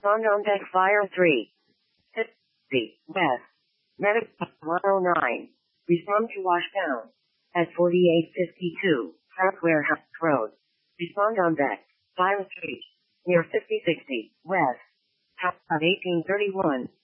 Respond on deck Fire 3. 50 West. Medic 109. Respond to washdown. At 4852 South Warehouse Road. Respond on deck Fire 3. Near 5060 West. Top of 1831.